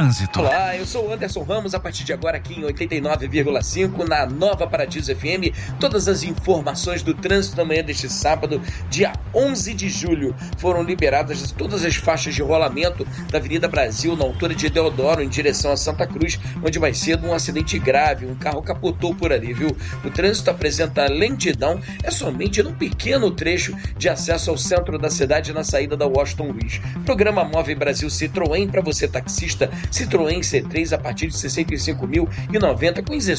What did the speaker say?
Trânsito. Olá, eu sou o Anderson Ramos, a partir de agora aqui em 89,5 na Nova Paradiso FM, todas as informações do trânsito da manhã deste sábado, dia 11 de julho. Foram liberadas todas as faixas de rolamento da Avenida Brasil, na altura de Deodoro, em direção a Santa Cruz, onde mais cedo um acidente grave, um carro capotou por ali, viu? O trânsito apresenta lentidão, é somente num pequeno trecho de acesso ao centro da cidade na saída da Washington Luiz. Programa Move Brasil Citroën, para você taxista, Citroën C3 a partir de R$ 65.090 com isenção